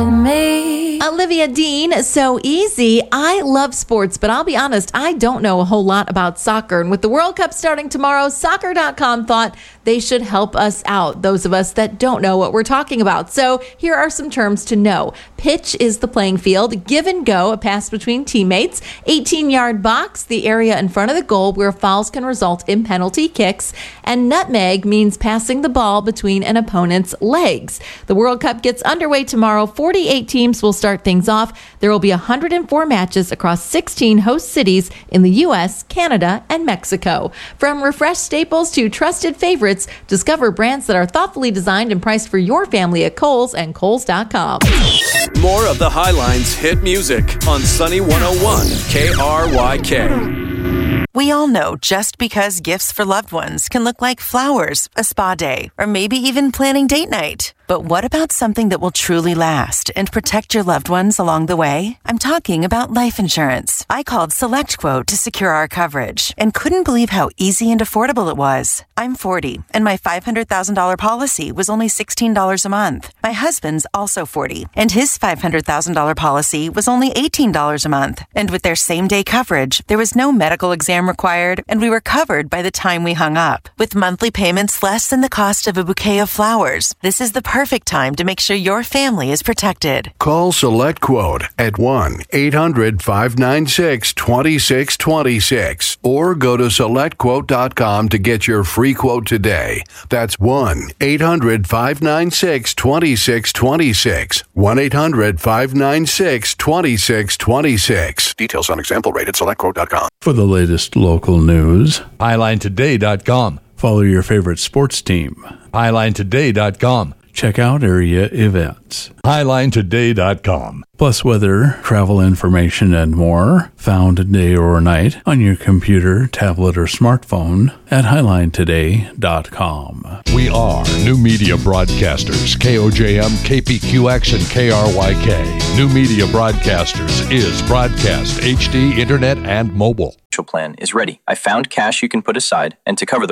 Olivia Dean, So Easy. I love sports, but I'll be honest, I don't know a whole lot about soccer. And with the World Cup starting tomorrow, Soccer.com thought they should help us out, those of us that don't know what we're talking about. So here are some terms to know. Pitch is the playing field. Give and go, a pass between teammates. 18-yard box, the area in front of the goal where fouls can result in penalty kicks. And nutmeg means passing the ball between an opponent's legs. The World Cup gets underway tomorrow. 48 teams will start things off. There will be 104 matches across 16 host cities in the U.S., Canada, and Mexico. From refreshed staples to trusted favorites, discover brands that are thoughtfully designed and priced for your family at Kohl's and Kohl's.com. More of the Highlines hit music on Sunny 101 KRYK. We all know just because gifts for loved ones can look like flowers, a spa day, or maybe even planning date night. But what about something that will truly last and protect your loved ones along the way? I'm talking about life insurance. I called SelectQuote to secure our coverage and couldn't believe how easy and affordable it was. I'm 40, and my $500,000 policy was only $16 a month. My husband's also 40, and his $500,000 policy was only $18 a month. And with their same-day coverage, there was no medical exam required, and we were covered by the time we hung up. With monthly payments less than the cost of a bouquet of flowers, this is the perfect time to make sure your family is protected. Call SelectQuote at 1-800-596-2626 or go to SelectQuote.com to get your free quote today. That's 1-800-596-2626. 1-800-596-2626. Details on example rate at SelectQuote.com. For the latest local news, HighlineToday.com. Follow your favorite sports team. HighlineToday.com. Check out area events. HighlineToday.com. Plus weather, travel information, and more found day or night on your computer, tablet, or smartphone at HighlineToday.com. We are New Media Broadcasters, KOJM, KPQX, and KRYK. New Media Broadcasters is broadcast, HD, internet, and mobile. Plan is ready. I found cash you can put aside, and to cover the